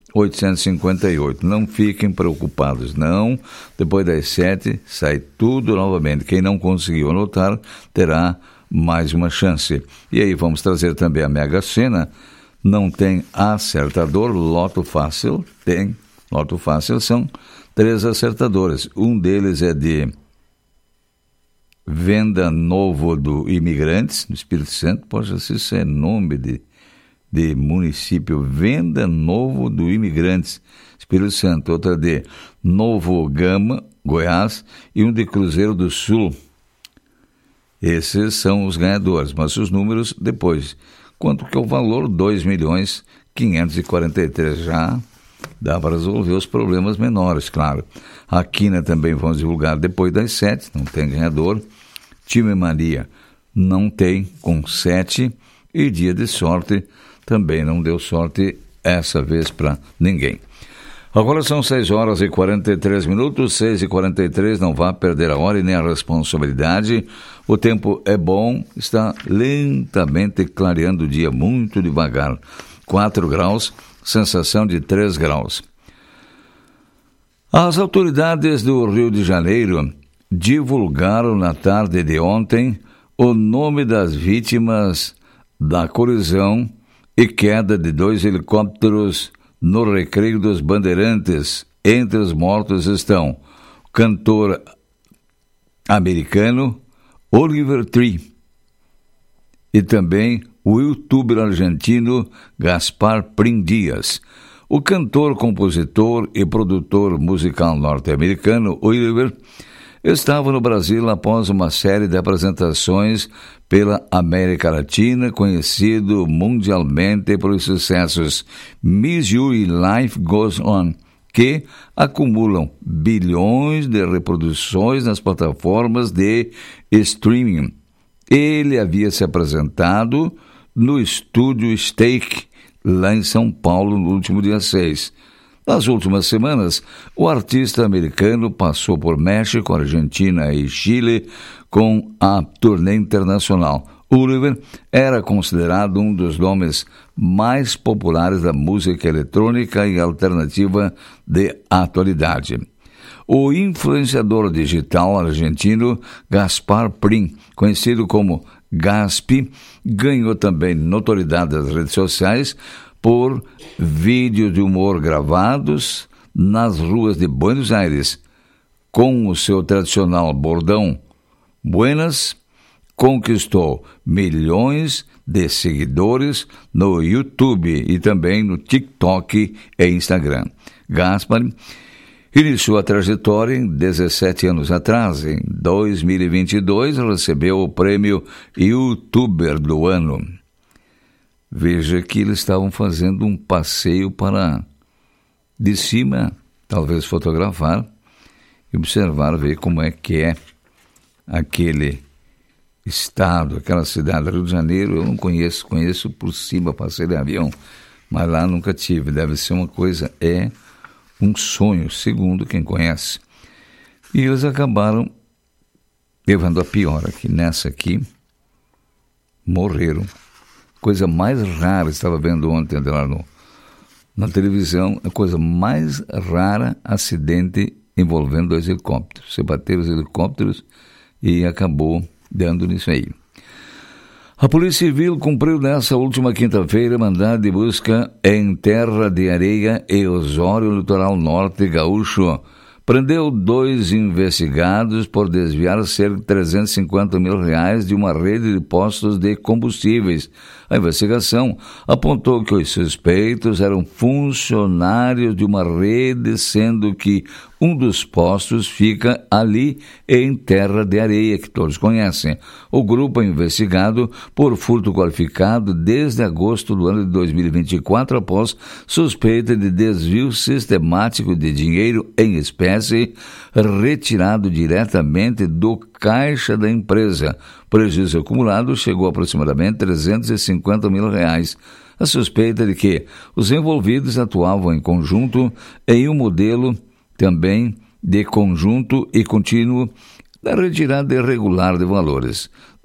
858. Não fiquem preocupados, não. Depois das 7 sai tudo novamente. Quem não conseguiu anotar terá mais uma chance. E aí vamos trazer também a Mega Sena. Não tem acertador. Loto Fácil tem. Loto Fácil são 3 acertadores. Um deles é de Venda Novo do Imigrantes, no Espírito Santo. Poxa, se isso é nome de município. Venda Novo do Imigrantes, Espírito Santo. Outra de Novo Gama, Goiás, e um de Cruzeiro do Sul. Esses são os ganhadores, mas os números depois. Quanto que é o valor? 2.543. Já dá para resolver os problemas menores, claro. A Quina também vamos divulgar depois das 7, não tem ganhador. Time Maria não tem, com 7. E Dia de Sorte também não deu sorte essa vez para ninguém. Agora são 6h43, 6h43, não vá perder a hora e nem a responsabilidade. O tempo é bom, está lentamente clareando o dia, muito devagar. 4 graus, sensação de 3 graus. As autoridades do Rio de Janeiro divulgaram na tarde de ontem o nome das vítimas da colisão e queda de 2 helicópteros no Recreio dos Bandeirantes. Entre os mortos estão o cantor americano Oliver Tree e também o youtuber argentino Gaspar Prim Dias. O cantor, compositor e produtor musical norte-americano Oliver estava no Brasil após uma série de apresentações pela América Latina, conhecido mundialmente pelos sucessos Miss You e Life Goes On, que acumulam bilhões de reproduções nas plataformas de streaming. Ele havia se apresentado no estúdio Steak, lá em São Paulo, no último dia 6. Nas últimas semanas, o artista americano passou por México, Argentina e Chile com a turnê internacional. Oliver era considerado um dos nomes mais populares da música eletrônica e alternativa de atualidade. O influenciador digital argentino Gaspar Prim, conhecido como Gaspi, ganhou também notoriedade das redes sociais por vídeos de humor gravados nas ruas de Buenos Aires. Com o seu tradicional bordão Buenas, conquistou milhões de seguidores no YouTube e também no TikTok e Instagram. Gaspar iniciou a trajetória em 17 anos atrás. Em 2022, recebeu o prêmio YouTuber do Ano. Veja que eles estavam fazendo um passeio para, de cima, talvez fotografar e observar, ver como é que é aquele estado, aquela cidade. Rio de Janeiro eu não conheço por cima, passei de avião, mas lá nunca tive. Deve ser uma coisa, um sonho, segundo quem conhece. E eles acabaram levando a pior aqui. Nessa aqui, morreram. Coisa mais rara, estava vendo ontem lá na televisão, a coisa mais rara, acidente envolvendo 2 helicópteros. Se bateram os helicópteros e acabou dando nisso aí. A Polícia Civil cumpriu nessa última quinta-feira mandado de busca em Terra de Areia e Osório, litoral norte gaúcho. Prendeu 2 investigados por desviar cerca de R$350 mil de uma rede de postos de combustíveis. A investigação apontou que os suspeitos eram funcionários de uma rede, sendo que um dos postos fica ali em Terra de Areia, que todos conhecem. O grupo é investigado por furto qualificado desde agosto do ano de 2024, após suspeita de desvio sistemático de dinheiro em espécie retirado diretamente do caixa da empresa. O prejuízo acumulado chegou a aproximadamente R$350 mil. A suspeita de que os envolvidos atuavam em conjunto em um modelo também de conjunto e contínuo da retirada irregular de valores.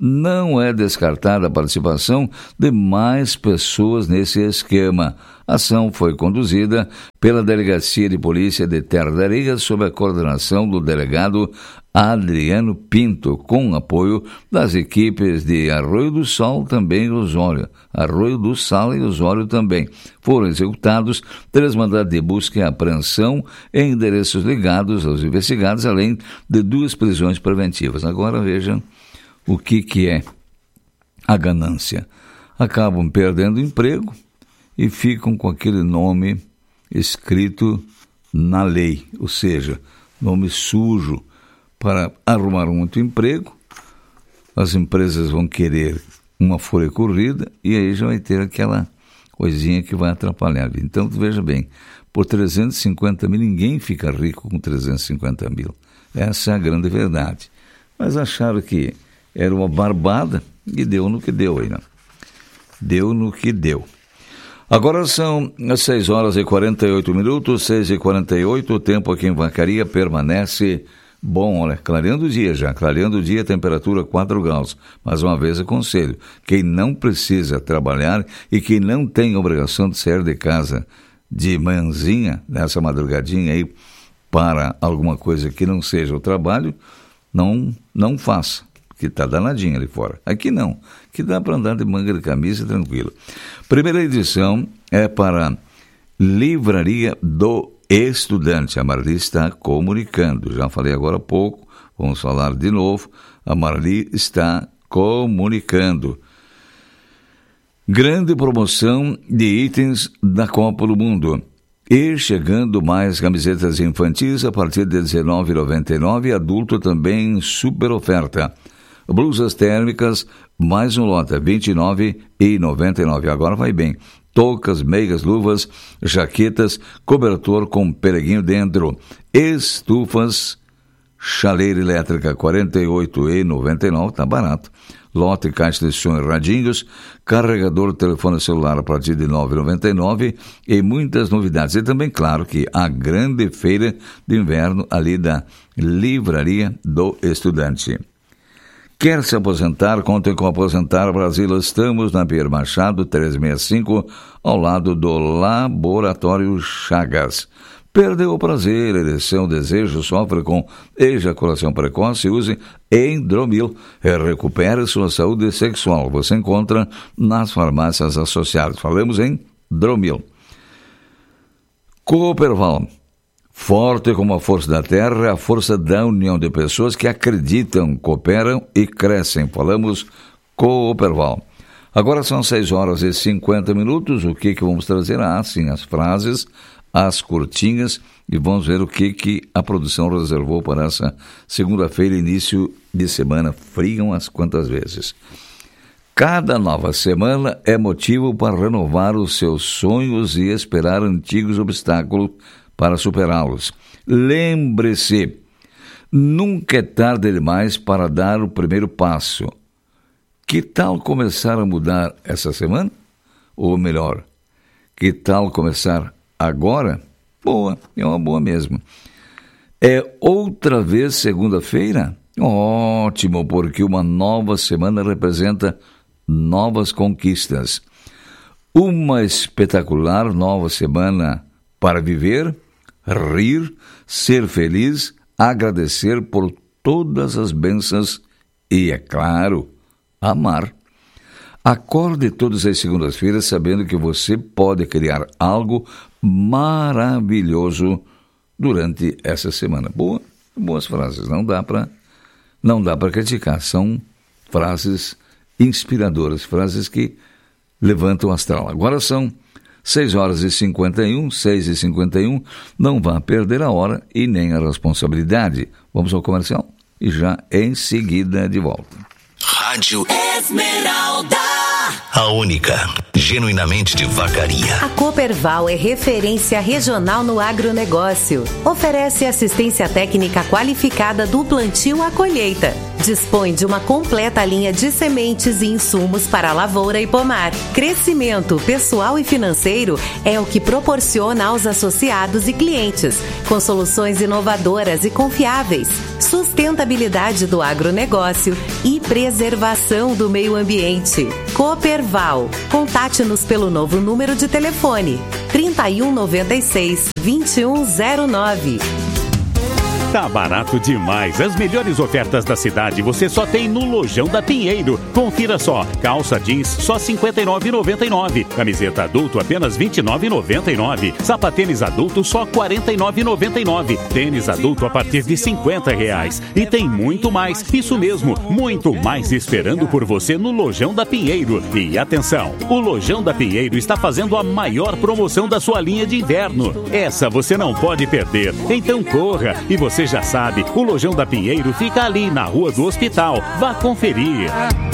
não é descartada a participação de mais pessoas nesse esquema. A ação foi conduzida pela Delegacia de Polícia de Terra da Areia sob a coordenação do delegado Adriano Pinto, com apoio das equipes de Arroio do Sal também e Osório. Arroio do Sal e Osório também. Foram executados 3 mandados de busca e apreensão em endereços ligados aos investigados, além de 2 prisões preventivas. Agora vejam o que é a ganância. Acabam perdendo emprego e ficam com aquele nome escrito na lei, ou seja, nome sujo, para arrumar um outro emprego. As empresas vão querer uma folha corrida e aí já vai ter aquela coisinha que vai atrapalhar. Então, veja bem, por 350 mil, ninguém fica rico com 350 mil. Essa é a grande verdade. Mas acharam que era uma barbada e deu no que deu aí, né? Deu no que deu. Agora são 6 horas e 48 minutos, 6h48, o tempo aqui em Vacaria permanece bom, olha, clareando o dia já, clareando o dia, temperatura 4 graus. Mais uma vez aconselho, quem não precisa trabalhar e quem não tem obrigação de sair de casa de manhãzinha, nessa madrugadinha aí, para alguma coisa que não seja o trabalho, não faça, que está danadinho ali fora. Aqui não, que dá para andar de manga de camisa tranquilo. Primeira edição é para Livraria do Estudante. A Marli está comunicando. Já falei agora há pouco, vamos falar de novo. A Marli está comunicando. Grande promoção de itens da Copa do Mundo. E chegando mais camisetas infantis a partir de R$19,99, adulto também super oferta. Blusas térmicas, mais um lote, R$29,99. Agora vai bem. Toucas, meias, luvas, jaquetas, cobertor com pereguinho dentro, estufas, chaleira elétrica, R$48,99, tá barato. Lote, caixa de som e radinhos, carregador, telefone celular a partir de R$9,99 e muitas novidades. E também, claro, que a grande feira de inverno ali da Livraria do Estudante. Quer se aposentar? Contem com Aposentar Brasil. Estamos na Pierre Machado, 365, ao lado do Laboratório Chagas. Perdeu o prazer, ereção, desejo, sofre com ejaculação precoce? Use Endromil. Recupere sua saúde sexual. Você encontra nas farmácias associadas. Falamos em Dromil. Cooperval. Forte como a força da terra, a força da união de pessoas que acreditam, cooperam e crescem. Falamos Cooperval. Agora são 6 horas e 50 minutos. O que vamos trazer? Sim, as frases, as curtinhas, e vamos ver o que a produção reservou para essa segunda-feira, início de semana. Frio umas quantas vezes. Cada nova semana é motivo para renovar os seus sonhos e esperar antigos obstáculos para superá-los. Lembre-se, nunca é tarde demais para dar o primeiro passo. Que tal começar a mudar essa semana? Ou melhor, que tal começar agora? Boa, é uma boa mesmo. É outra vez segunda-feira? Ótimo, porque uma nova semana representa novas conquistas. Uma espetacular nova semana para viver, rir, ser feliz, agradecer por todas as bênçãos e, é claro, amar. Acorde todas as segundas-feiras sabendo que você pode criar algo maravilhoso durante essa semana. Boas frases, não dá para criticar, são frases inspiradoras, frases que levantam o astral. Agora são 6 horas e 51, 6h51, não vá perder a hora e nem a responsabilidade. Vamos ao comercial e já em seguida de volta. Rádio Esmeralda. A única, genuinamente de Vacaria. A Cooperval é referência regional no agronegócio. Oferece assistência técnica qualificada do plantio à colheita. Dispõe de uma completa linha de sementes e insumos para a lavoura e pomar. Crescimento pessoal e financeiro é o que proporciona aos associados e clientes, com soluções inovadoras e confiáveis, sustentabilidade do agronegócio e preservação do meio ambiente. Cooperval. Contate-nos pelo novo número de telefone 3196-2109. Tá barato demais. As melhores ofertas da cidade você só tem no Lojão da Pinheiro. Confira só. Calça jeans só R$ 59,99. Camiseta adulto apenas R$ 29,99. Sapatênis adulto só R$ 49,99. Tênis adulto a partir de R$ 50. E tem muito mais. Isso mesmo, muito mais esperando por você no Lojão da Pinheiro. E atenção, o Lojão da Pinheiro está fazendo a maior promoção da sua linha de inverno. Essa você não pode perder. Então corra. E você já sabe, o Lojão da Pinheiro fica ali na Rua do Hospital. Vá conferir.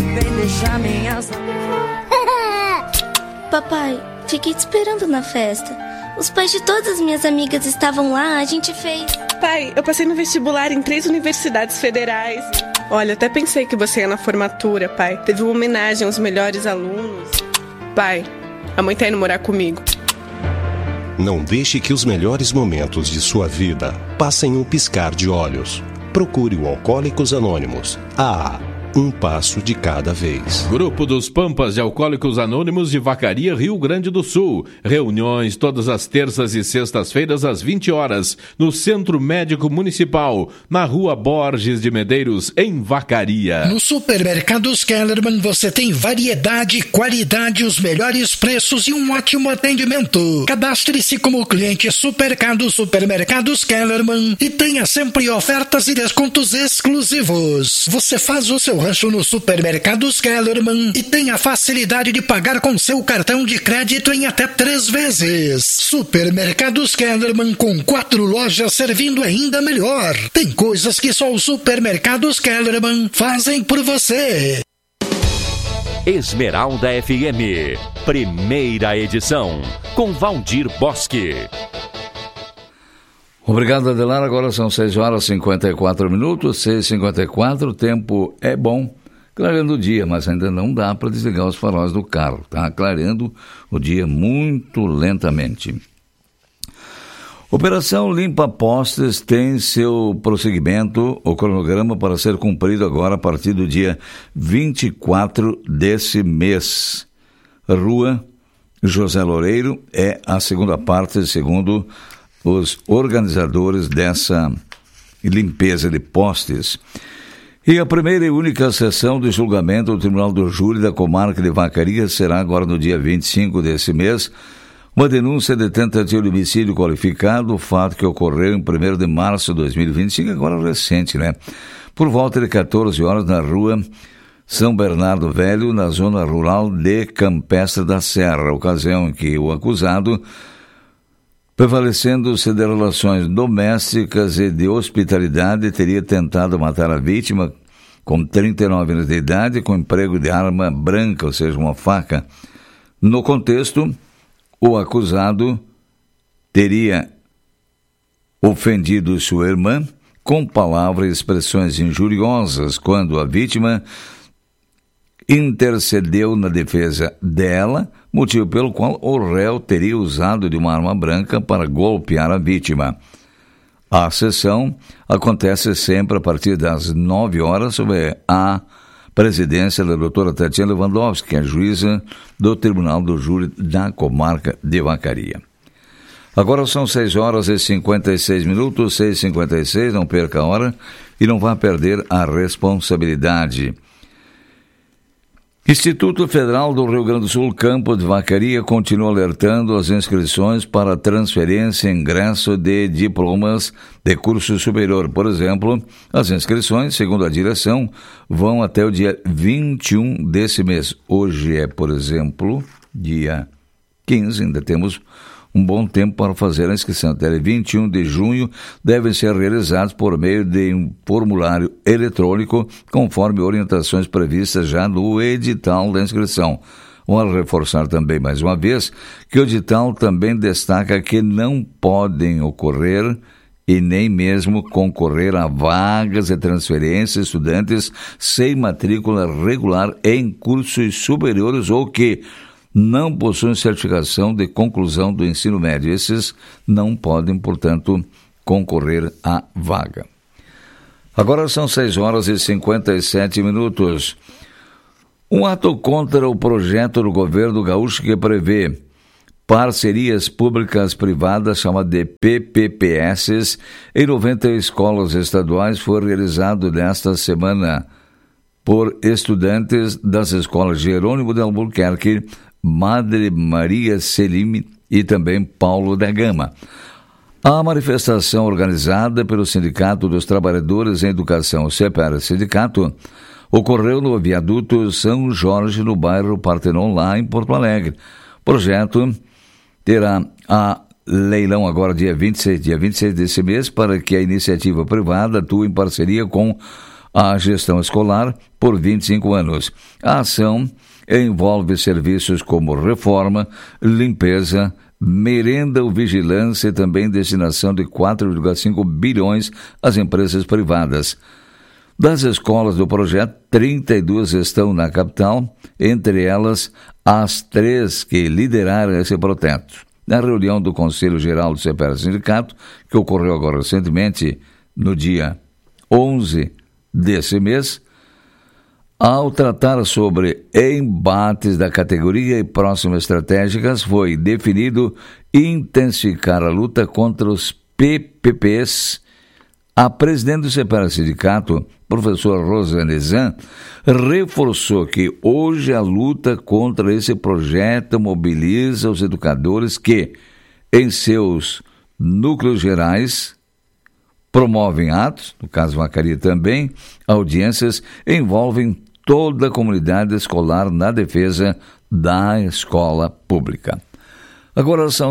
Papai, fiquei te esperando na festa. Os pais de todas as minhas amigas estavam lá, a gente fez... Pai, eu passei no vestibular em 3 universidades federais. Olha, até pensei que você ia na formatura, pai. Teve uma homenagem aos melhores alunos. Pai, a mãe tá indo morar comigo. Não deixe que os melhores momentos de sua vida passem um piscar de olhos. Procure o Alcoólicos Anônimos. Um passo de cada vez. Grupo dos Pampas de Alcoólicos Anônimos de Vacaria, Rio Grande do Sul. Reuniões todas as terças e sextas-feiras às 20 horas, no Centro Médico Municipal, na Rua Borges de Medeiros, em Vacaria. No Supermercados Kellerman você tem variedade, qualidade, os melhores preços e um ótimo atendimento. Cadastre-se como cliente Supermercados Kellerman e tenha sempre ofertas e descontos exclusivos. Você faz o seu rancho no Supermercados Kellerman e tem a facilidade de pagar com seu cartão de crédito em até 3 vezes. Supermercados Kellerman, com 4 lojas servindo ainda melhor. Tem coisas que só os Supermercados Kellerman fazem por você. Esmeralda FM, primeira edição, com Valdir Bosque. Obrigado, Adelar. Agora são 6h54, 6h54, o tempo é bom, clareando o dia, mas ainda não dá para desligar os faróis do carro, tá clareando o dia muito lentamente. Operação Limpa Postes tem seu prosseguimento, o cronograma para ser cumprido agora a partir do dia 24 desse mês. Rua José Loureiro é a segunda parte, segundo os organizadores dessa limpeza de postes. E a primeira e única sessão de julgamento do Tribunal do Júri da Comarca de Vacaria será agora no dia 25 desse mês. Uma denúncia de tentativa de homicídio qualificado, o fato que ocorreu em 1º de março de 2025, agora recente, né? Por volta de 14 horas na rua São Bernardo Velho, na zona rural de Campestre da Serra, ocasião em que o acusado, prevalecendo-se de relações domésticas e de hospitalidade, teria tentado matar a vítima com 39 anos de idade, com emprego de arma branca, ou seja, uma faca. No contexto, o acusado teria ofendido sua irmã com palavras e expressões injuriosas quando a vítima intercedeu na defesa dela, motivo pelo qual o réu teria usado de uma arma branca para golpear a vítima. A sessão acontece sempre a partir das 9 horas, sob a presidência da doutora Tatiana Lewandowski, que é juíza do Tribunal do Júri da Comarca de Vacaria. Agora são 6h56, 6h56, não perca a hora e não vá perder a responsabilidade. Instituto Federal do Rio Grande do Sul, Campo de Vacaria, continua alertando as inscrições para transferência e ingresso de diplomas de curso superior. Por exemplo, as inscrições, segundo a direção, vão até o dia 21 desse mês. Hoje é, por exemplo, dia 15, ainda temos um bom tempo para fazer a inscrição. Até 21 de junho devem ser realizados por meio de um formulário eletrônico, conforme orientações previstas já no edital da inscrição. Vamos reforçar também mais uma vez que o edital também destaca que não podem ocorrer e nem mesmo concorrer a vagas de transferência estudantes sem matrícula regular em cursos superiores ou que não possuem certificação de conclusão do ensino médio. Esses não podem, portanto, concorrer à vaga. Agora são 6h57. Um ato contra o projeto do governo gaúcho que prevê parcerias públicas-privadas, chamada de PPPS, em 90 escolas estaduais foi realizado nesta semana por estudantes das escolas Jerônimo de Albuquerque, Madre Maria Selim e também Paulo da Gama. A manifestação organizada pelo Sindicato dos Trabalhadores em Educação, o CEPER Sindicato, ocorreu no viaduto São Jorge, no bairro Partenon, lá em Porto Alegre. O projeto terá a leilão agora dia 26 desse mês para que a iniciativa privada atue em parceria com a gestão escolar por 25 anos. A ação envolve serviços como reforma, limpeza, merenda ou vigilância e também destinação de 4,5 bilhões às empresas privadas. Das escolas do projeto, 32 estão na capital, entre elas as 3 que lideraram esse protesto. Na reunião do Conselho Geral do CEPER Sindicato, que ocorreu agora recentemente, no dia 11 desse mês, ao tratar sobre embates da categoria e próximas estratégicas, foi definido intensificar a luta contra os PPPs. A presidente do CEPER Sindicato, professora Rosane Zan, reforçou que hoje a luta contra esse projeto mobiliza os educadores que, em seus núcleos gerais, promovem atos, no caso Vacaria também, audiências, envolvem toda a comunidade escolar na defesa da escola pública. Agora são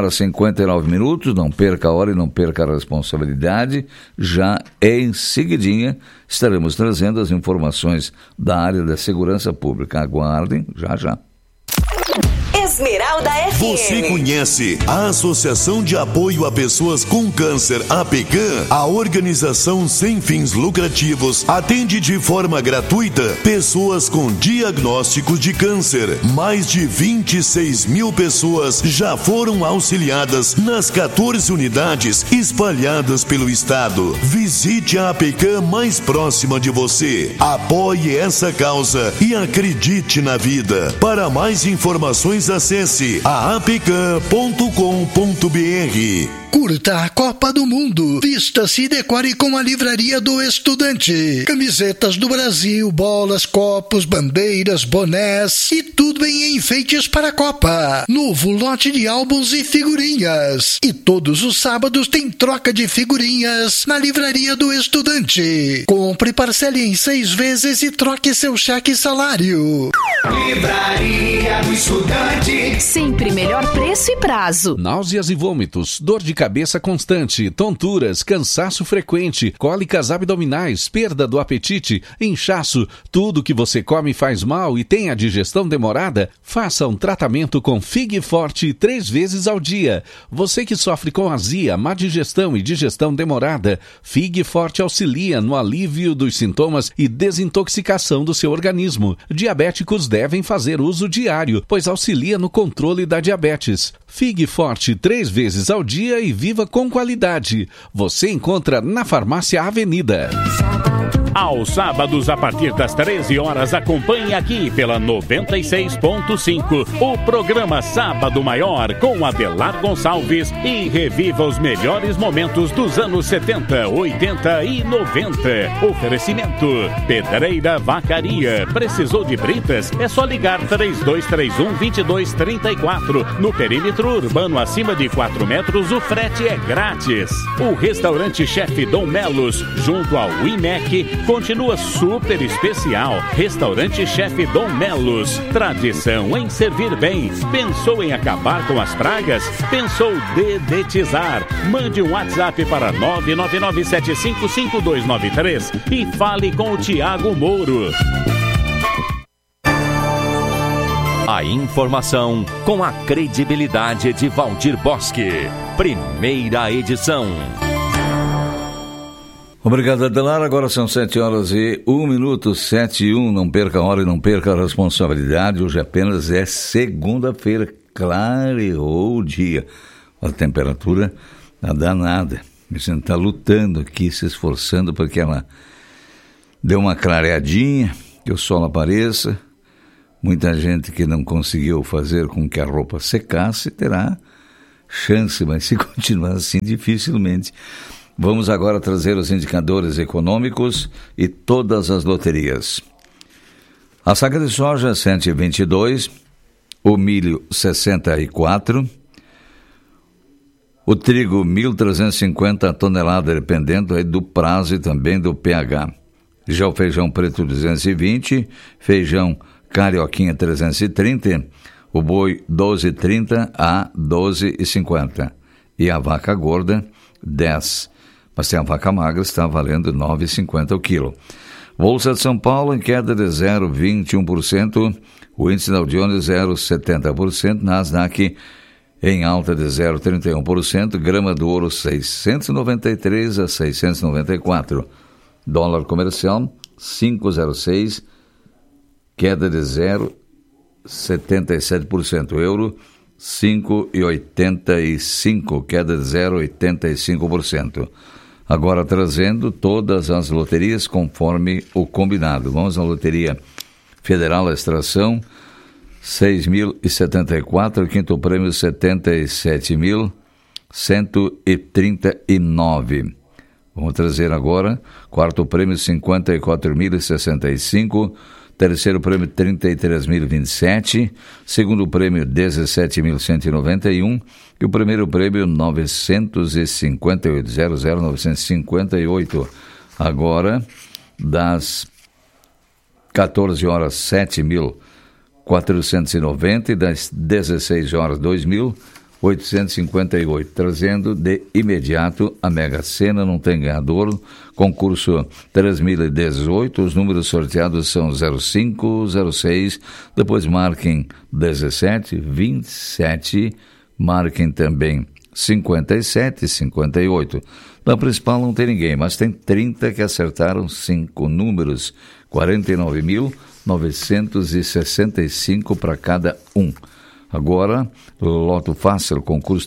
6h59, não perca a hora e não perca a responsabilidade. Já em seguidinha estaremos trazendo as informações da área da segurança pública. Aguardem, já. Esmeralda FM. Você conhece a Associação de Apoio a Pessoas com Câncer, APCAM? A organização sem fins lucrativos atende de forma gratuita pessoas com diagnósticos de câncer. Mais de 26 mil pessoas já foram auxiliadas nas 14 unidades espalhadas pelo estado. Visite a APCAM mais próxima de você. Apoie essa causa e acredite na vida. Para mais informações, acesse aapcam.com.br. Curta a Copa do Mundo. Vista-se e decore com a Livraria do Estudante. Camisetas do Brasil, bolas, copos, bandeiras, bonés e tudo em enfeites para a Copa. Novo lote de álbuns e figurinhas. E todos os sábados tem troca de figurinhas na Livraria do Estudante. Compre, parcele em 6 vezes e troque seu cheque e salário. Livraria do Estudante. Sempre melhor preço e prazo. Náuseas e vômitos, dor de cabeça constante, tonturas, cansaço frequente, cólicas abdominais, perda do apetite, inchaço, tudo que você come faz mal e tem a digestão demorada? Faça um tratamento com Fig Forte 3 vezes ao dia. Você que sofre com azia, má digestão e digestão demorada, Fig Forte auxilia no alívio dos sintomas e desintoxicação do seu organismo. Diabéticos devem fazer uso diário, pois auxilia no controle da diabetes. Fig Forte 3 vezes ao dia e viva com qualidade. Você encontra na Farmácia Avenida. Aos sábados, a partir das 13 horas, acompanhe aqui pela 96.5 o programa Sábado Maior com Adelar Gonçalves e reviva os melhores momentos dos anos 70, 80 e 90. Oferecimento: Pedreira Vacaria. Precisou de britas? É só ligar 3231-2234. No perímetro urbano acima de 4 metros, o frete é grátis. O restaurante Chefe Dom Melos, junto ao IMEC, continua super especial. Restaurante Chefe Dom Melos. Tradição em servir bem. Pensou em acabar com as pragas? Pensou dedetizar? Mande um WhatsApp para 999755293 e fale com o Tiago Mouro. A informação com a credibilidade de Valdir Bosque. Primeira edição. Obrigado, Adelar. Agora são 7h01, 7h01. Não perca a hora e não perca a responsabilidade. Hoje apenas é segunda-feira. Clareou o dia. A temperatura não dá nada. A gente está lutando aqui, se esforçando para que ela dê uma clareadinha, que o sol apareça. Muita gente que não conseguiu fazer com que a roupa secasse terá chance, mas se continuar assim, dificilmente. Vamos agora trazer os indicadores econômicos e todas as loterias. A saca de soja, 122, o milho, 64, o trigo, 1.350 toneladas, dependendo aí do prazo e também do pH. Já o feijão preto, 220, feijão carioquinha, 330, o boi, 12,30 a 12,50. E a vaca gorda, 10. Mas tem a vaca magra, está valendo 9,50 o quilo. Bolsa de São Paulo em queda de 0,21%, o índice Dow Jones 0,70%, Nasdaq em alta de 0,31%, grama do ouro 693 a 694. Dólar comercial 5,06, queda de 0,77%. Euro 5,85, queda de 0,85%. Agora trazendo todas as loterias conforme o combinado. Vamos à Loteria Federal, a extração, 6.074, quinto prêmio 77.139. Vamos trazer agora, quarto prêmio 54.065, terceiro prêmio 33.027, segundo prêmio 17.191 e o primeiro prêmio 958, 00958. Agora, das 14 horas 7.490 e das 16 horas 2.858, trazendo de imediato a Mega Sena, não tem ganhador, concurso 3018, os números sorteados são 05, 06, depois marquem 17, 27, marquem também 57 e 58. Na principal não tem ninguém, mas tem 30 que acertaram 5 números, 49.965 para cada um. Agora, Loto Fácil, concurso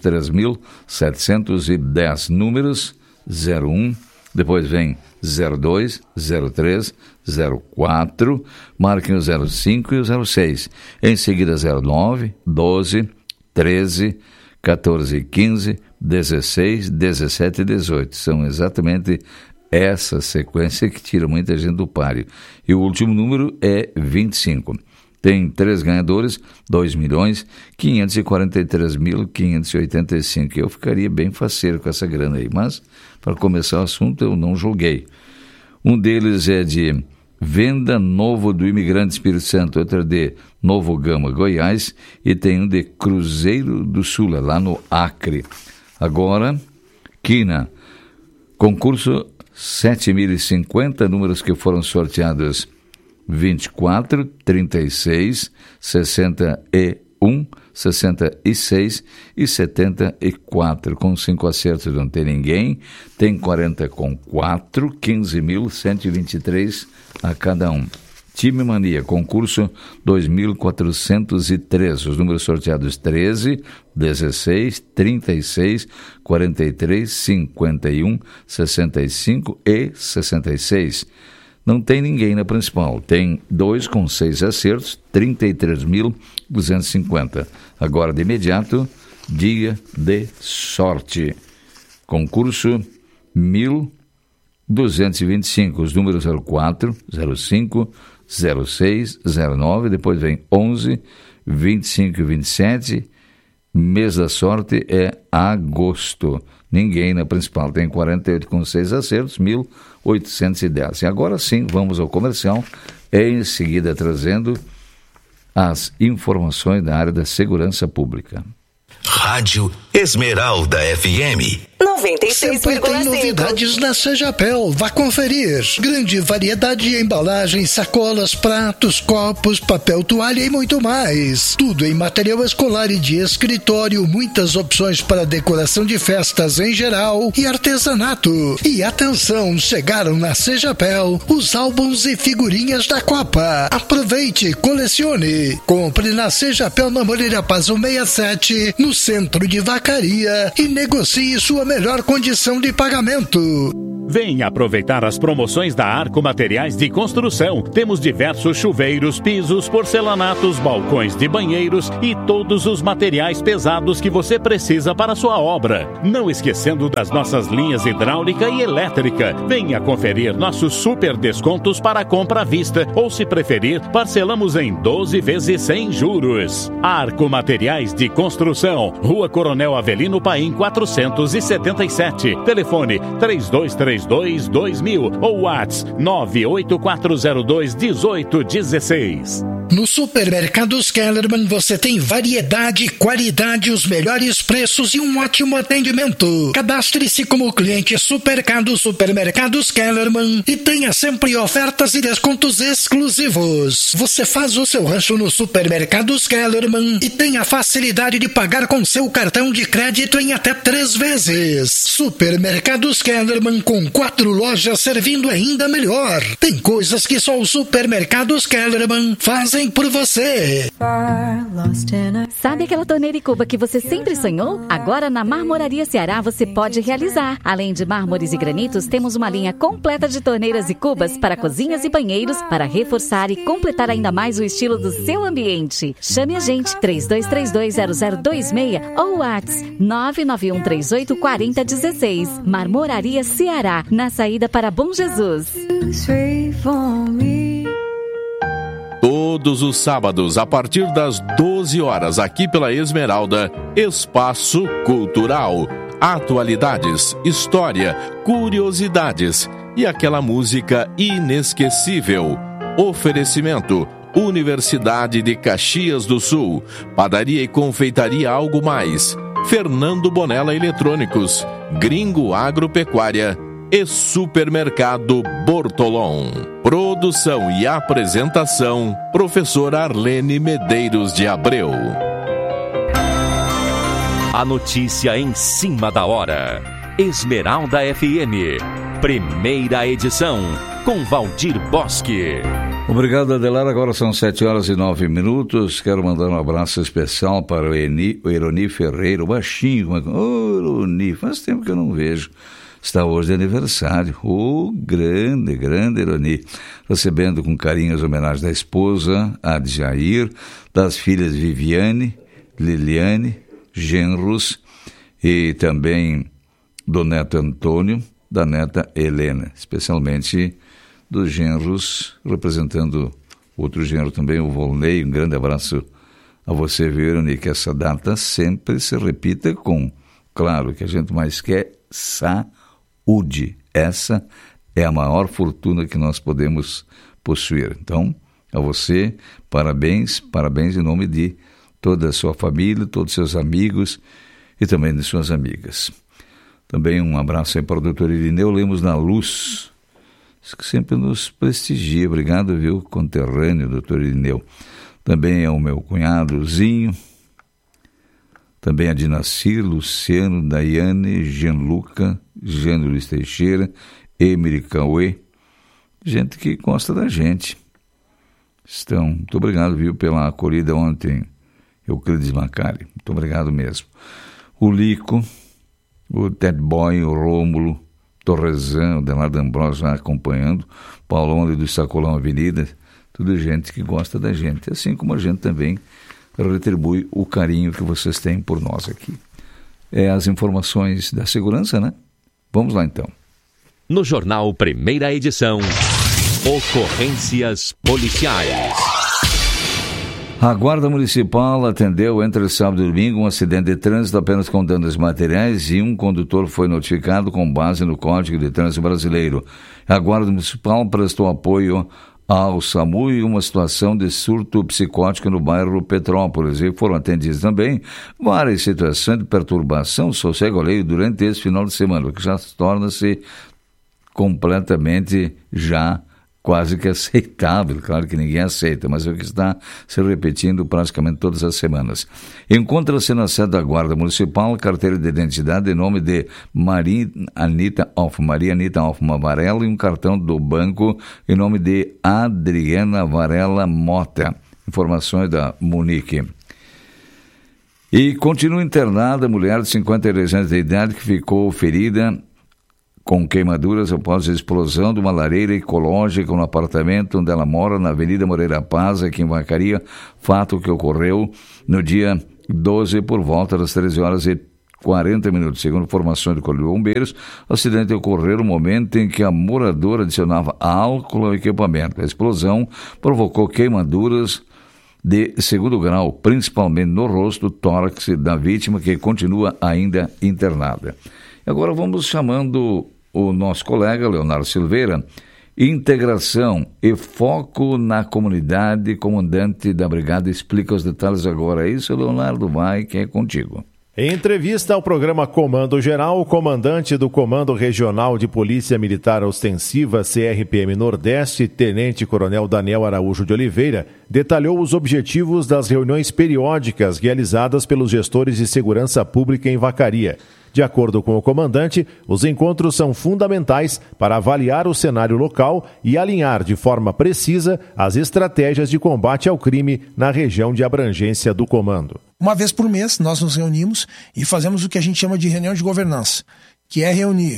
3.710 números, 01, depois vem 02, 03, 04, marquem o 05 e o 06. Em seguida, 09, 12, 13, 14, 15, 16, 17 e 18. São exatamente essa sequência que tira muita gente do páreo. E o último número é 25. Tem 3 ganhadores, 2.543.585. Eu ficaria bem faceiro com essa grana aí, mas para começar o assunto eu não julguei. Um deles é de Venda Novo do Imigrante Espírito Santo, outro é de Novo Gama, Goiás, e tem um de Cruzeiro do Sul, lá no Acre. Agora, Quina, concurso 7.050, números que foram sorteados 24, 36, 61, 66 e 74. Com 5 acertos não tem ninguém. Tem 40 com 4, 15.123 a cada um. Time Mania, concurso 2.403. Os números sorteados 13, 16, 36, 43, 51, 65 e 66. Não tem ninguém na principal. Tem 2 com 6 acertos, 33.250. Agora, de imediato, dia de sorte. Concurso 1.225. Os números 04, 05, 06, 09. Depois vem 11, 25 e 27. Mês da sorte é agosto. Ninguém na principal. Tem 48 com 6 acertos, 1.810. E agora sim, vamos ao comercial. Em seguida, trazendo as informações da área da segurança pública. Rádio Esmeralda FM 96,5. Sempre tem novidades na Sejapel. Vá conferir. Grande variedade de embalagens, sacolas, pratos, copos, papel toalha e muito mais. Tudo em material escolar e de escritório. Muitas opções para decoração de festas em geral e artesanato. E atenção, chegaram na Sejapel os álbuns e figurinhas da Copa. Aproveite, colecione. Compre na Sejapel na Moreira Paz 167, no centro de Vacaria, e negocie sua melhor condição de pagamento. Venha aproveitar as promoções da Arco Materiais de Construção. Temos diversos chuveiros, pisos, porcelanatos, balcões de banheiros e todos os materiais pesados que você precisa para a sua obra. Não esquecendo das nossas linhas hidráulica e elétrica. Venha conferir nossos super descontos para a compra à vista ou, se preferir, parcelamos em 12 vezes sem juros. Arco Materiais de Construção, Rua Coronel Avelino Paim 477. Telefone 3232-2000 ou WhatsApp 98402-1816. No Supermercados Kellerman você tem variedade, qualidade, os melhores preços e um ótimo atendimento. Cadastre-se como cliente Supermercados Kellerman e tenha sempre ofertas e descontos exclusivos. Você faz o seu rancho no Supermercados Kellerman e tem a facilidade de pagar com seu cartão de crédito em até 3 vezes. Supermercados Kellerman, com 4 lojas servindo ainda melhor. Tem coisas que só o Supermercados Kellerman fazem por você. Sabe aquela torneira e cuba que você sempre sonhou? Agora na Marmoraria Ceará você pode realizar. Além de mármores e granitos, temos uma linha completa de torneiras e cubas para cozinhas e banheiros para reforçar e completar ainda mais o estilo do seu ambiente. Chame a gente 32320026 ou WhatsApp 991384016. Marmoraria Ceará, na saída para Bom Jesus. Todos os sábados, a partir das 12 horas, aqui pela Esmeralda, Espaço Cultural. Atualidades, história, curiosidades e aquela música inesquecível. Oferecimento: Universidade de Caxias do Sul, Padaria e Confeitaria Algo Mais, Fernando Bonella Eletrônicos, Gringo Agropecuária e Supermercado Bortolom. Produção e apresentação: Professor Arlene Medeiros de Abreu. A notícia em cima da hora. Esmeralda FM, primeira edição, com Valdir Bosque. Obrigado, Adelar. Agora são 7h09. Quero mandar um abraço especial para o Eroni Ferreira, o baixinho. Eroni, faz tempo que eu não vejo. Está hoje de aniversário. Grande Eroni. Recebendo com carinho as homenagens da esposa, Adjair, das filhas Viviane, Liliane, genros e também do neto Antônio, da neta Helena, especialmente dos genros, representando outro genro também, o Volney. Um grande abraço a você, Verônica, que essa data sempre se repita com, claro, que a gente mais quer, saúde. Essa é a maior fortuna que nós podemos possuir. Então, a você, parabéns em nome de toda a sua família, todos os seus amigos e também de suas amigas. Também um abraço aí para o doutor Irineu Lemos na Luz, que sempre nos prestigia. Obrigado, viu, conterrâneo, doutor Irineu. Também ao meu cunhadozinho, também a Dinacir, Luciano, Daiane, Gianluca, Jânio Luiz Teixeira, Emily Cauê, gente que gosta da gente. Muito obrigado, viu, pela acolhida ontem, Euclides Macari. Muito obrigado mesmo. O Lico, o Ted Boy, o Rômulo, Torrezão, o Denardo Ambrosio já acompanhando, Paulo Onde do Sacolão Avenida, tudo gente que gosta da gente, assim como a gente também retribui o carinho que vocês têm por nós aqui. As informações da segurança, né? Vamos lá então. No Jornal Primeira Edição, ocorrências policiais. A Guarda Municipal atendeu entre sábado e domingo um acidente de trânsito apenas com danos materiais e um condutor foi notificado com base no Código de Trânsito Brasileiro. A Guarda Municipal prestou apoio ao SAMU e uma situação de surto psicótico no bairro Petrópolis. E foram atendidas também várias situações de perturbação sossego alheio durante esse final de semana, o que já torna-se completamente já quase que aceitável. Claro que ninguém aceita, mas é o que está se repetindo praticamente todas as semanas. Encontra-se na sede da Guarda Municipal carteira de identidade em nome de Maria Anita Hoffmann Varela e um cartão do banco em nome de Adriana Varela Mota. Informações da Munique. E continua internada a mulher de 52 anos de idade que ficou ferida com queimaduras após a explosão de uma lareira ecológica no apartamento onde ela mora, na Avenida Moreira Paz, aqui em Vacaria, fato que ocorreu no dia 12 por volta das 13h40. Segundo informações do Corpo de Bombeiros, o acidente ocorreu no momento em que a moradora adicionava álcool ao equipamento. A explosão provocou queimaduras de 2º grau, principalmente no rosto, tórax da vítima, que continua ainda internada. Agora vamos chamando o nosso colega Leonardo Silveira. Integração e foco na comunidade, comandante da brigada, explica os detalhes agora. É isso, Leonardo, vai, que é contigo. Em entrevista ao programa Comando Geral, o comandante do Comando Regional de Polícia Militar Ostensiva, CRPM Nordeste, Tenente Coronel Daniel Araújo de Oliveira, detalhou os objetivos das reuniões periódicas realizadas pelos gestores de segurança pública em Vacaria. De acordo com o comandante, os encontros são fundamentais para avaliar o cenário local e alinhar de forma precisa as estratégias de combate ao crime na região de abrangência do comando. Uma vez por mês, nós nos reunimos e fazemos o que a gente chama de reunião de governança, que é reunir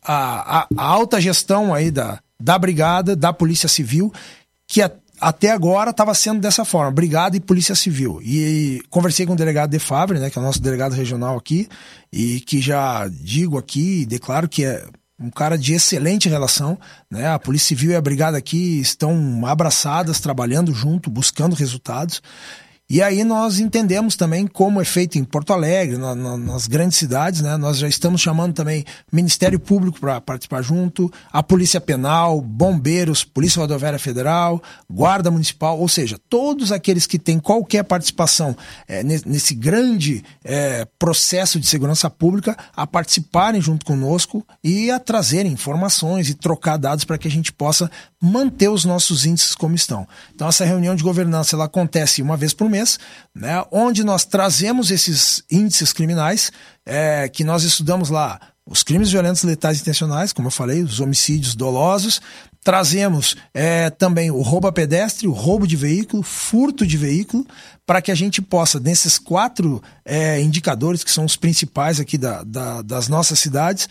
a alta gestão aí da brigada, da Polícia Civil, que até agora estava sendo dessa forma, Brigada e Polícia Civil. E conversei com o delegado De Favre, né, que é o nosso delegado regional aqui, e que já digo aqui e declaro que é um cara de excelente relação, né? A Polícia Civil e a Brigada aqui estão abraçadas, trabalhando junto, buscando resultados. E aí nós entendemos também como é feito em Porto Alegre, nas grandes cidades, né? Nós já estamos chamando também Ministério Público para participar junto, a Polícia Penal, Bombeiros, Polícia Rodoviária Federal, Guarda Municipal, ou seja, todos aqueles que têm qualquer participação nesse grande processo de segurança pública a participarem junto conosco e a trazerem informações e trocar dados para que a gente possa manter os nossos índices como estão. Então essa reunião de governança ela acontece uma vez por mês, né, onde nós trazemos esses índices criminais que nós estudamos lá, os crimes violentos letais intencionais, como eu falei, os homicídios dolosos, trazemos também o roubo a pedestre, o roubo de veículo, furto de veículo, para que a gente possa, nesses 4 indicadores, que são os principais aqui das nossas cidades,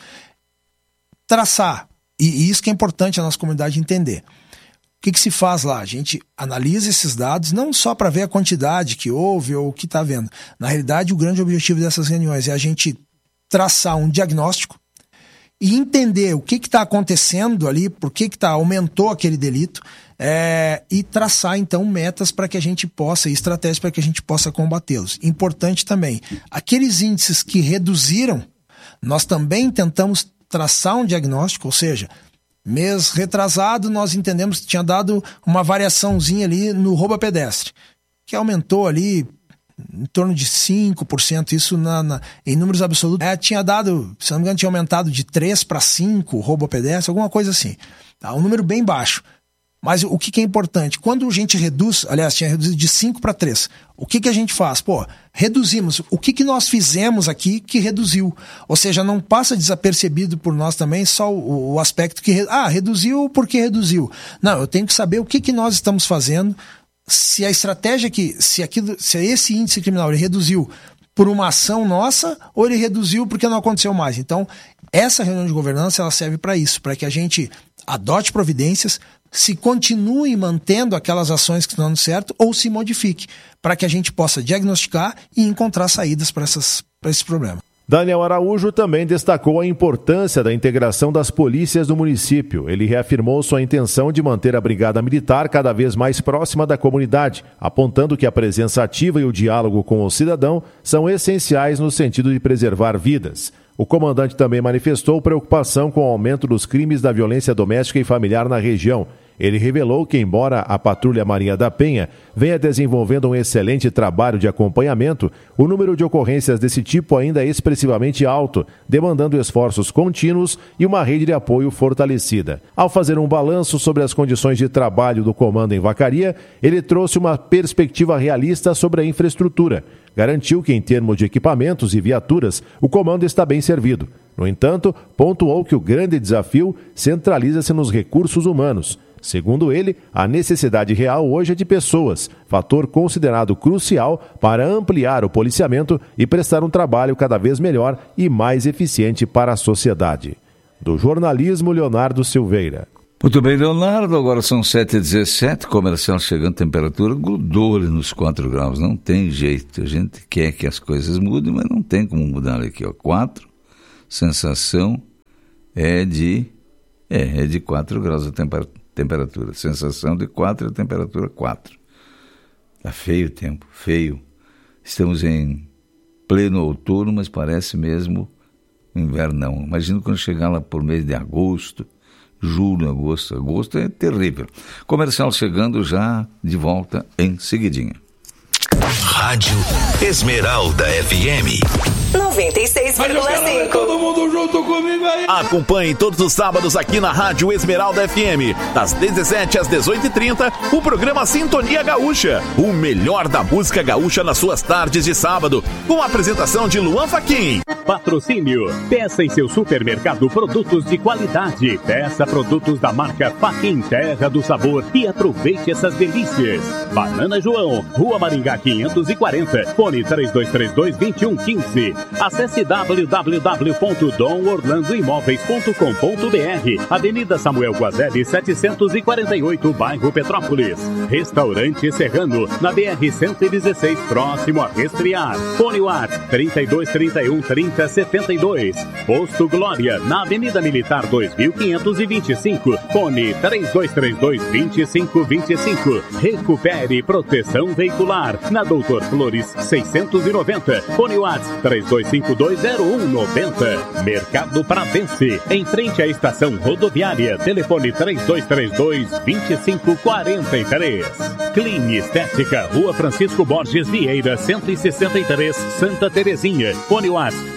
traçar, e isso que é importante a nossa comunidade entender. O que se faz lá? A gente analisa esses dados não só para ver a quantidade que houve ou o que está havendo. Na realidade, o grande objetivo dessas reuniões é a gente traçar um diagnóstico e entender o que está acontecendo ali, por que aumentou aquele delito, e traçar, então, metas para que a gente possa, e estratégias para que a gente possa combatê-los. Importante também, aqueles índices que reduziram, nós também tentamos traçar um diagnóstico, ou seja, mês retrasado, nós entendemos que tinha dado uma variaçãozinha ali no roubo a pedestre, que aumentou ali em torno de 5%, isso em números absolutos. Tinha dado, se não me engano, tinha aumentado de 3 para 5 o roubo a pedestre, alguma coisa assim. Tá? Um número bem baixo. Mas o que é importante? Quando a gente reduz, aliás, tinha reduzido de 5 para 3, o que a gente faz? Reduzimos. O que nós fizemos aqui que reduziu? Ou seja, não passa desapercebido por nós também só o aspecto que... reduziu porque reduziu. Não, eu tenho que saber o que nós estamos fazendo, se a estratégia se esse índice criminal ele reduziu por uma ação nossa ou ele reduziu porque não aconteceu mais. Então, essa reunião de governança ela serve para isso, para que a gente adote providências, se continue mantendo aquelas ações que estão dando certo ou se modifique, para que a gente possa diagnosticar e encontrar saídas para esse problema. Daniel Araújo também destacou a importância da integração das polícias do município. Ele reafirmou sua intenção de manter a Brigada Militar cada vez mais próxima da comunidade, apontando que a presença ativa e o diálogo com o cidadão são essenciais no sentido de preservar vidas. O comandante também manifestou preocupação com o aumento dos crimes da violência doméstica e familiar na região. Ele revelou que, embora a Patrulha Marinha da Penha venha desenvolvendo um excelente trabalho de acompanhamento, o número de ocorrências desse tipo ainda é expressivamente alto, demandando esforços contínuos e uma rede de apoio fortalecida. Ao fazer um balanço sobre as condições de trabalho do comando em Vacaria, ele trouxe uma perspectiva realista sobre a infraestrutura. Garantiu que, em termos de equipamentos e viaturas, o comando está bem servido. No entanto, pontuou que o grande desafio centraliza-se nos recursos humanos. Segundo ele, a necessidade real hoje é de pessoas, fator considerado crucial para ampliar o policiamento e prestar um trabalho cada vez melhor e mais eficiente para a sociedade. Do jornalismo, Leonardo Silveira. Muito bem, Leonardo, agora são 7h17, comercial chegando, temperatura grudou ali nos 4 graus, não tem jeito, a gente quer que as coisas mudem, mas não tem como mudar aqui, ó, 4, sensação é de 4 graus a temperatura, sensação de 4 e a temperatura 4. Tá feio o tempo, feio, estamos em pleno outono, mas parece mesmo inverno não, imagina quando chegar lá por mês de agosto, julho, agosto é terrível. Comercial chegando já de volta em seguidinha. Rádio Esmeralda FM 96,5. Todo mundo junto comigo aí. Acompanhe todos os sábados aqui na Rádio Esmeralda FM, das 17 às 18h30, o programa Sintonia Gaúcha, o melhor da música gaúcha nas suas tardes de sábado, com a apresentação de Luan Fachin. Patrocínio. Peça em seu supermercado produtos de qualidade. Peça produtos da marca Fachin, Terra do Sabor, e aproveite essas delícias. Banana João, Rua Maringá 540, fone 3232-2115. Acesse www.domorlandoimóveis.com.br, Avenida Samuel Guazelli 748, bairro Petrópolis. Restaurante Serrano, na BR-116, próximo a Resfriar. Fone WhatsApp 3231-3072. Posto Glória, na Avenida Militar 2525, fone 3232-2525. Recupere proteção veicular, na Doutor Flores 690, fone WhatsApp 32520190. Mercado Pradense, em frente à estação rodoviária, telefone 3232-2543. Clean Estética, Rua Francisco Borges Vieira 163, Santa Terezinha, fone WhatsApp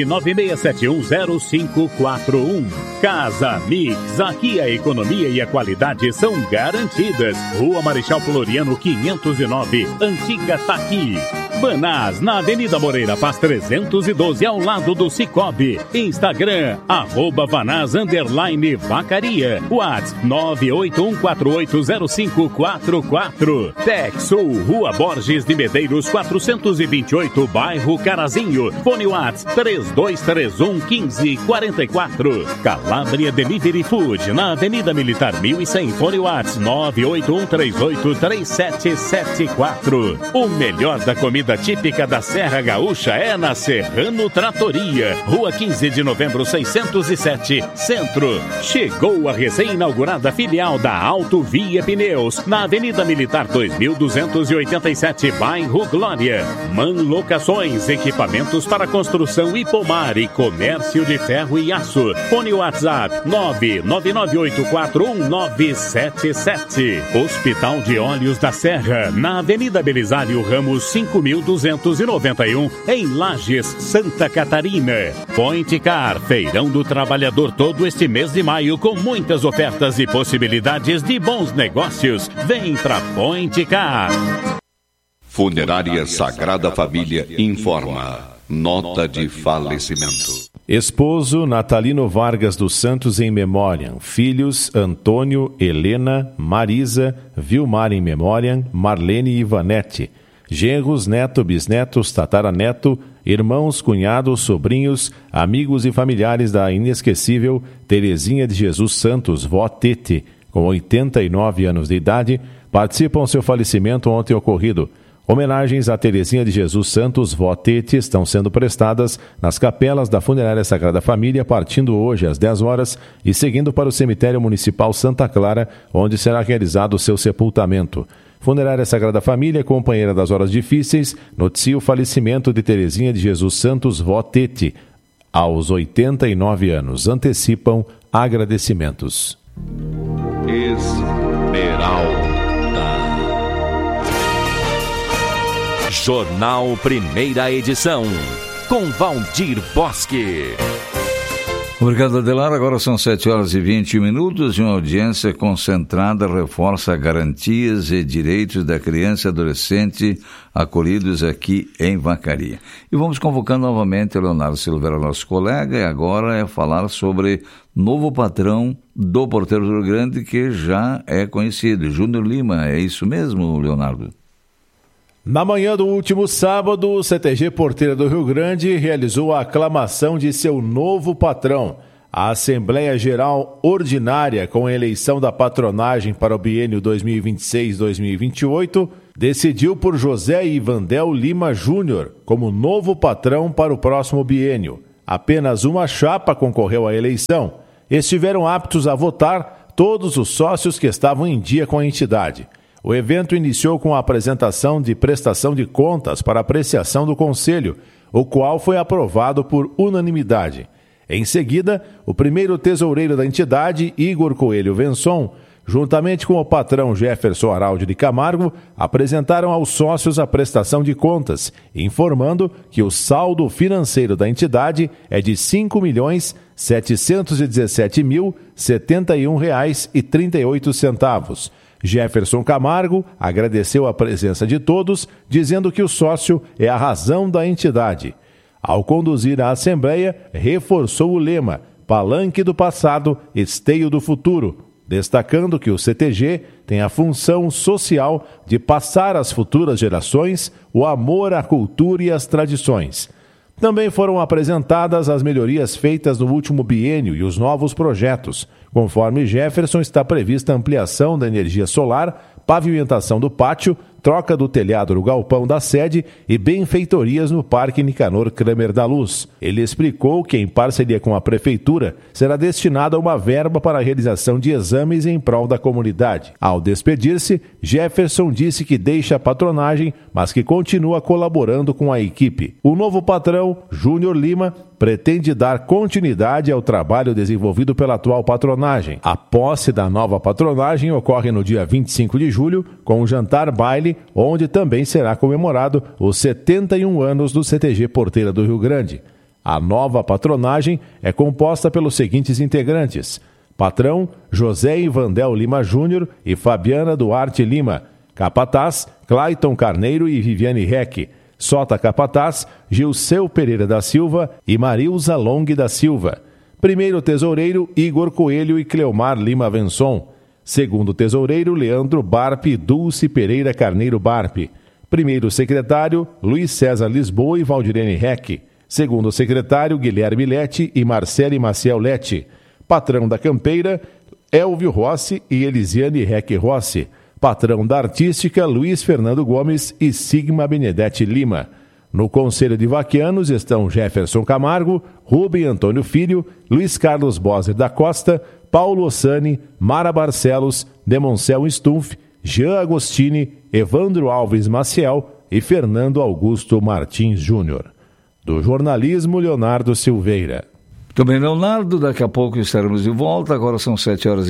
996710541. Casa Mix, aqui a economia e a qualidade são garantidas. Rua Marechal Floriano 509, Antiga Taqui. Banás, na Avenida Moreira Paz 312, ao lado do Cicobi. Instagram, @Vanaz_Vacaria. WhatsApp 981480544. Texul, Rua Borges de Medeiros 428, bairro Carazinho. Fone WhatsApp 3231-1544. Calabria Delivery Food, na Avenida Militar 1100. Fone WhatsApp 981383774. O melhor da comida típica da Serra Gaúcha é na Serrano Tratoria, Rua 15 de Novembro 607, Centro. Chegou a recém-inaugurada filial da Auto Via Pneus, na Avenida Militar 2287, bairro Glória. Man Locações, equipamentos para construção e pomar e comércio de ferro e aço. Fone WhatsApp 999841977. Hospital de Olhos da Serra, na Avenida Belisário Ramos 5291, em Lages, Santa Catarina. Point Car, Feirão do Trabalhador todo este mês de maio, com muitas ofertas e possibilidades de bons negócios. Vem pra Point Car. Funerária Sagrada Família informa: nota de falecimento. Esposo Natalino Vargas dos Santos em memória. Filhos Antônio, Helena, Marisa, Vilmar em memória, Marlene e Ivanete. Genros, neto, bisnetos, tataraneto, irmãos, cunhados, sobrinhos, amigos e familiares da inesquecível Terezinha de Jesus Santos, vó Tete, com 89 anos de idade, participam do seu falecimento ontem ocorrido. Homenagens a Terezinha de Jesus Santos, vó Tete, estão sendo prestadas nas capelas da Funerária Sagrada Família, partindo hoje às 10 horas e seguindo para o Cemitério Municipal Santa Clara, onde será realizado o seu sepultamento. Funerária Sagrada Família, companheira das horas difíceis, noticia o falecimento de Terezinha de Jesus Santos, vó Tete, aos 89 anos. Antecipam agradecimentos. Esmeralda. Jornal Primeira Edição, com Valdir Bosque. Obrigado, Adelar. Agora são 7h20 e uma audiência concentrada reforça garantias e direitos da criança e adolescente acolhidos aqui em Vacaria. E vamos convocando novamente o Leonardo Silveira, nosso colega, e agora é falar sobre novo patrão do Porteiro do Rio Grande, que já é conhecido, Júnior Lima. É isso mesmo, Leonardo? Na manhã do último sábado, o CTG Porteira do Rio Grande realizou a aclamação de seu novo patrão. A Assembleia Geral Ordinária, com a eleição da patronagem para o biênio 2026-2028, decidiu por José Ivandel Lima Júnior como novo patrão para o próximo biênio. Apenas uma chapa concorreu à eleição. Estiveram aptos a votar todos os sócios que estavam em dia com a entidade. O evento iniciou com a apresentação de prestação de contas para apreciação do Conselho, o qual foi aprovado por unanimidade. Em seguida, o primeiro tesoureiro da entidade, Igor Coelho Venson, juntamente com o patrão Jefferson Araldi de Camargo, apresentaram aos sócios a prestação de contas, informando que o saldo financeiro da entidade é de R$ 5.717.071,38. Jefferson Camargo agradeceu a presença de todos, dizendo que o sócio é a razão da entidade. Ao conduzir a Assembleia, reforçou o lema Palanque do Passado, Esteio do Futuro, destacando que o CTG tem a função social de passar às futuras gerações o amor à cultura e às tradições. Também foram apresentadas as melhorias feitas no último biênio e os novos projetos. Conforme Jefferson, está prevista a ampliação da energia solar, pavimentação do pátio, troca do telhado do galpão da sede e benfeitorias no Parque Nicanor Kramer da Luz. Ele explicou que, em parceria com a Prefeitura, será destinada uma verba para a realização de exames em prol da comunidade. Ao despedir-se, Jefferson disse que deixa a patronagem, mas que continua colaborando com a equipe. O novo patrão, Júnior Lima, pretende dar continuidade ao trabalho desenvolvido pela atual patronagem. A posse da nova patronagem ocorre no dia 25 de julho, com um jantar-baile, onde também será comemorado os 71 anos do CTG Porteira do Rio Grande. A nova patronagem é composta pelos seguintes integrantes: patrão, José Ivandel Lima Júnior e Fabiana Duarte Lima; capataz, Clayton Carneiro e Viviane Reck; sota capataz, Gilceu Pereira da Silva e Marilza Long da Silva; primeiro tesoureiro, Igor Coelho e Cleomar Lima Venson; segundo tesoureiro, Leandro Barpe e Dulce Pereira Carneiro Barpe; primeiro secretário, Luiz César Lisboa e Valdirene Reck; segundo secretário, Guilherme Lete e Marcele Maciel Lete; patrão da campeira, Elvio Rossi e Elisiane Reck Rossi; patrão da artística, Luiz Fernando Gomes e Sigma Benedetti Lima. No Conselho de Vaquianos estão Jefferson Camargo, Rubem Antônio Filho, Luiz Carlos Boser da Costa, Paulo Ossani, Mara Barcelos, Demoncel Stumpf, Jean Agostini, Evandro Alves Maciel e Fernando Augusto Martins Júnior. Do jornalismo, Leonardo Silveira. Também, Leonardo, daqui a pouco estaremos de volta. Agora são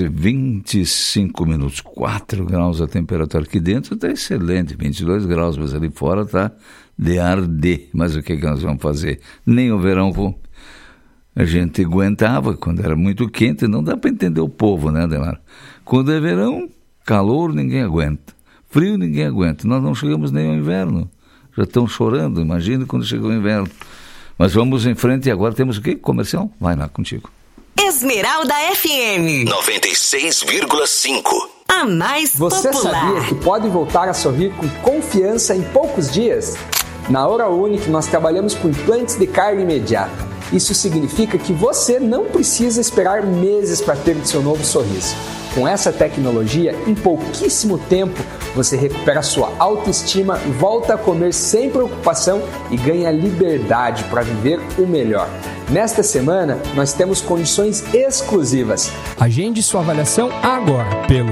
7h25, 4 graus a temperatura aqui dentro, está excelente, 22 graus, mas ali fora está de arder. Mas o que nós vamos fazer? Nem o verão a gente aguentava, quando era muito quente, não dá para entender o povo, né, Adelar? Quando é verão, calor ninguém aguenta, frio ninguém aguenta, nós não chegamos nem ao inverno, já estão chorando, imagina quando chegou o inverno. Mas vamos em frente e agora temos o quê? Comercial? Vai lá contigo. Esmeralda FM 96,5. A mais Você popular. sabia que pode voltar a sorrir com confiança em poucos dias? Na Hora Unique nós trabalhamos com implantes de carga imediata. Isso significa que você não precisa esperar meses para ter o seu novo sorriso. Com essa tecnologia, em pouquíssimo tempo, você recupera sua autoestima, volta a comer sem preocupação e ganha liberdade para viver o melhor. Nesta semana, nós temos condições exclusivas. Agende sua avaliação agora pelo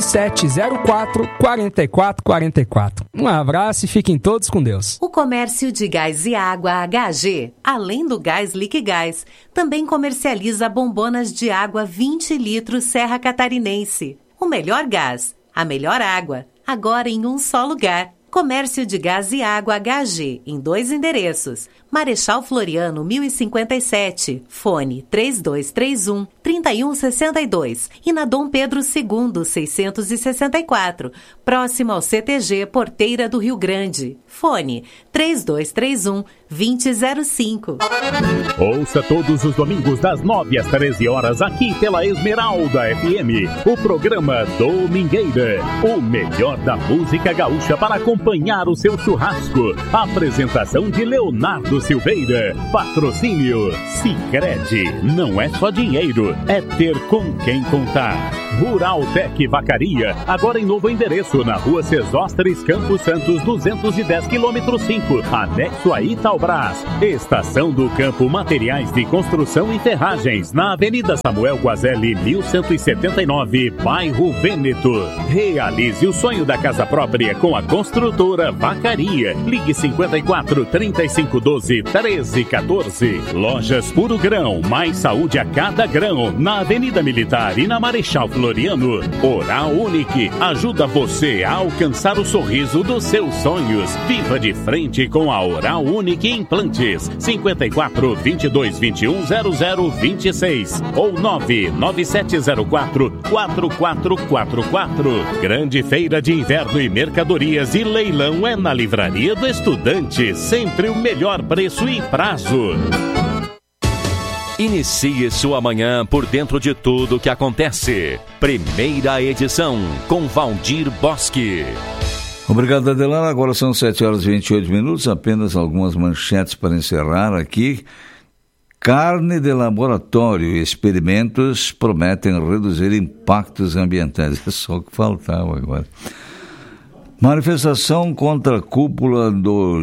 9704-4444. Um abraço e fiquem todos com Deus. O comércio de gás e água HG, além do gás Liquigás, também comercializa bombonas de água 20 litros Serra Catarinense. O melhor gás A melhor água, agora em um só lugar. Comércio de Gás e Água HG, em 2 endereços. Marechal Floriano, 1057, fone 3231-3162. E na Dom Pedro II, 664, próximo ao CTG Porteira do Rio Grande. Fone 3231-2005. Ouça todos os domingos das 9 às 13 horas aqui pela Esmeralda FM, o programa Domingueira, o melhor da música gaúcha para acompanhar o seu churrasco. Apresentação de Leonardo Silveira. Patrocínio Sicredi. Não é só dinheiro, é ter com quem contar. Ruraltec Vacaria, agora em novo endereço, na Rua Sesostres, Campos Santos, 210 km 5, anexo a Itaubras. Estação do Campo, materiais de construção e ferragens, na Avenida Samuel Guazelli, 1179, bairro Vêneto. Realize o sonho da casa própria com a construtora Vacaria. Ligue 54 3512 1314. Lojas Puro Grão, mais saúde a cada grão, na Avenida Militar e na Marechal Floriano. Oral Unique ajuda você a alcançar o sorriso dos seus sonhos. Viva de frente com a Oral Unique Implantes. 54 22 21 0026 ou 99704 4444. Grande feira de inverno e mercadorias e leilão é na Livraria do Estudante. Sempre o melhor preço e prazo. Inicie sua manhã por dentro de tudo que acontece. Primeira edição, com Valdir Bosque. Obrigado, Adelar. Agora são 7 horas e 28 minutos. Apenas algumas manchetes para encerrar aqui. Carne de laboratório e experimentos prometem reduzir impactos ambientais. É só o que faltava agora. Manifestação contra a cúpula do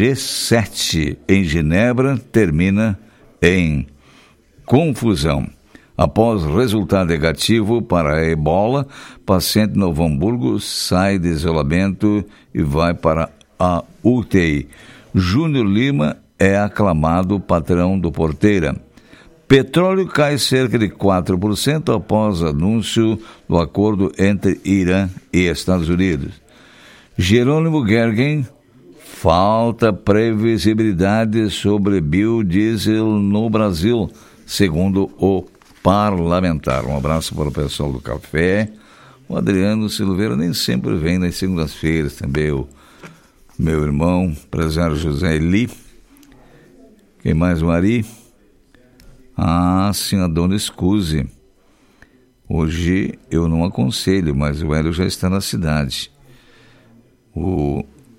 G7 em Genebra termina em confusão. Após resultado negativo para a ebola, paciente de Novo Hamburgo sai de isolamento e vai para a UTI. Júnior Lima é aclamado patrão do Porteira. Petróleo cai cerca de 4% após anúncio do acordo entre Irã e Estados Unidos. Jerônimo Gergen, falta previsibilidade sobre biodiesel no Brasil, segundo o parlamentar. Um abraço para o pessoal do café. O Adriano Silveira nem sempre vem nas segundas-feiras, também o meu irmão, empresário José Eli. Quem mais, Mari? Sim, a dona Escuse. Hoje eu não aconselho, mas o Hélio já está na cidade. O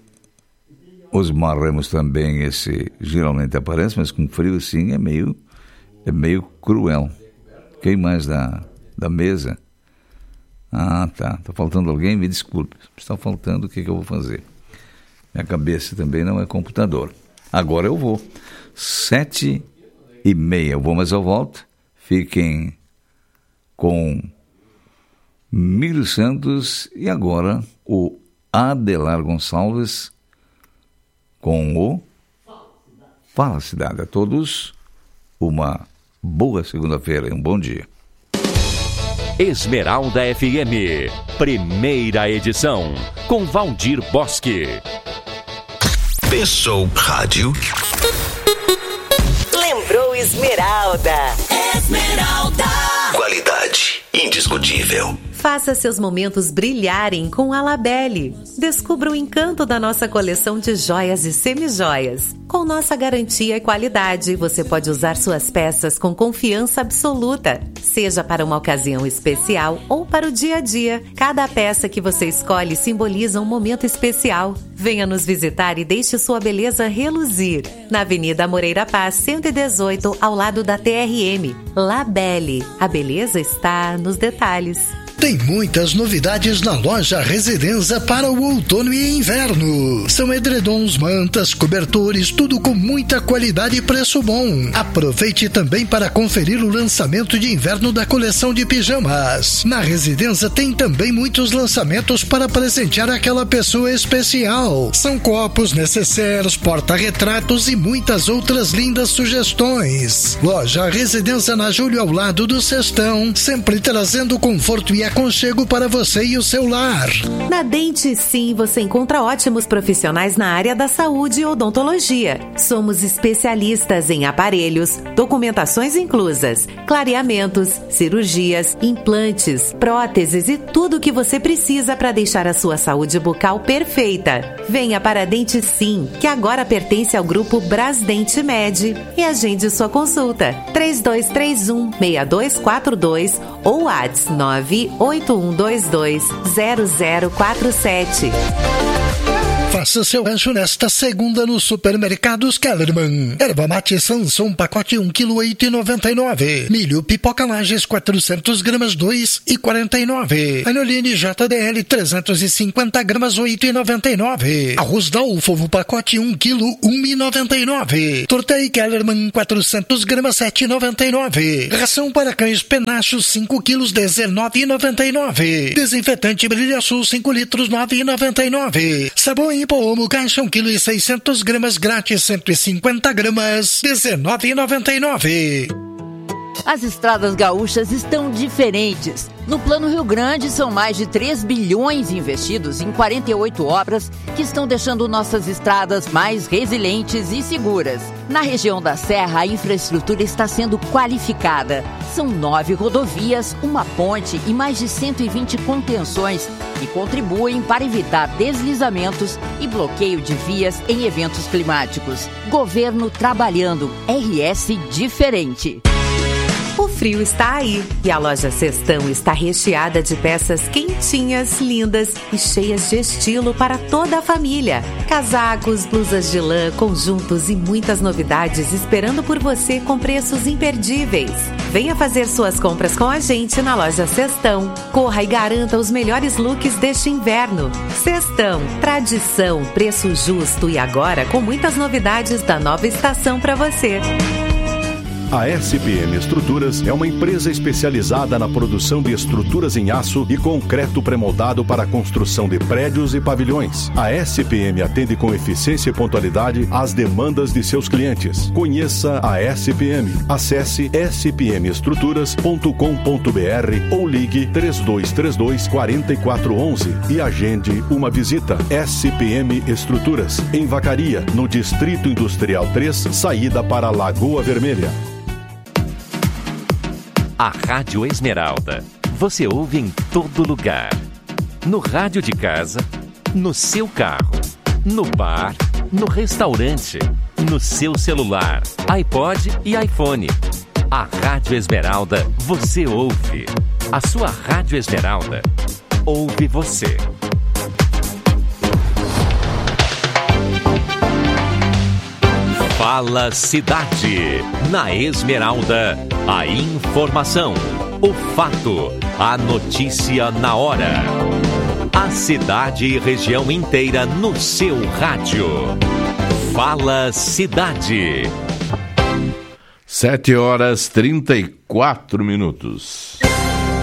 Osmar Ramos também, esse geralmente aparece, mas com frio assim é meio cruel. Quem mais da mesa? Tá faltando alguém? Me desculpe. Está faltando, o que eu vou fazer? Minha cabeça também não é computador. Agora eu vou. 7h30 eu vou, mas eu volto. Fiquem com Mírio Santos e agora o Adelar Gonçalves com o Fala Cidade. A todos uma boa segunda-feira e um bom dia. Esmeralda FM, primeira edição, com Valdir Bosque. Pensou rádio? Lembrou Esmeralda. Esmeralda. Qualidade indiscutível. Faça seus momentos brilharem com a Labelle. Descubra o encanto da nossa coleção de joias e semijoias. Com nossa garantia e qualidade, você pode usar suas peças com confiança absoluta. Seja para uma ocasião especial ou para o dia a dia, cada peça que você escolhe simboliza um momento especial. Venha nos visitar e deixe sua beleza reluzir. Na Avenida Moreira Paz, 118, ao lado da TRM. Labelle. A beleza está nos detalhes. Tem muitas novidades na loja Residenza para o outono e inverno. São edredons, mantas, cobertores, tudo com muita qualidade e preço bom. Aproveite também para conferir o lançamento de inverno da coleção de pijamas. Na Residenza tem também muitos lançamentos para presentear aquela pessoa especial. São copos, necessaires, porta-retratos e muitas outras lindas sugestões. Loja Residenza na Júlio, ao lado do Sestão, sempre trazendo conforto e aconchego para você e o seu lar. Na Dente Sim, você encontra ótimos profissionais na área da saúde e odontologia. Somos especialistas em aparelhos, documentações inclusas, clareamentos, cirurgias, implantes, próteses e tudo o que você precisa para deixar a sua saúde bucal perfeita. Venha para a Dente Sim, que agora pertence ao grupo Brasdente Med, e agende sua consulta. 3231-6242 ou WhatsApp 981220047. Faça seu rancho nesta segunda no Supermercados Kellerman. Erva mate Sanson, pacote 1 kg 8,99. Milho pipoca Lages 400 gramas 2,49. Anoline JDL 350 gramas 8,99. Arroz Dalfo, pacote 1 kg 1,99. Tortei Kellerman 400 gramas 7,99. Ração para cães Penachos 5 quilos 19,99. Desinfetante Brilha Sul 5 litros 9,99. Sabão em Pomo, caixa 1 kg 600 gramas grátis 150 gramas 19,99. As estradas gaúchas estão diferentes. No Plano Rio Grande, são mais de 3 bilhões investidos em 48 obras que estão deixando nossas estradas mais resilientes e seguras. Na região da Serra, a infraestrutura está sendo qualificada. São 9 rodovias, uma ponte e mais de 120 contenções que contribuem para evitar deslizamentos e bloqueio de vias em eventos climáticos. Governo trabalhando. RS diferente. O frio está aí e a loja Cestão está recheada de peças quentinhas, lindas e cheias de estilo para toda a família. Casacos, blusas de lã, conjuntos e muitas novidades esperando por você com preços imperdíveis. Venha fazer suas compras com a gente na loja Cestão. Corra e garanta os melhores looks deste inverno. Cestão, tradição, preço justo e agora com muitas novidades da nova estação para você. A SPM Estruturas é uma empresa especializada na produção de estruturas em aço e concreto pré-moldado para a construção de prédios e pavilhões. A SPM atende com eficiência e pontualidade às demandas de seus clientes. Conheça a SPM. Acesse spmestruturas.com.br ou ligue 3232-4411 e agende uma visita. SPM Estruturas, em Vacaria, no Distrito Industrial 3, saída para Lagoa Vermelha. A Rádio Esmeralda. Você ouve em todo lugar. No rádio de casa, no seu carro, no bar, no restaurante, no seu celular, iPod e iPhone. A Rádio Esmeralda você ouve. A sua Rádio Esmeralda ouve você. Fala Cidade. Na Esmeralda, a informação, o fato, a notícia na hora. A cidade e região inteira no seu rádio. Fala Cidade. 7 horas 34 minutos.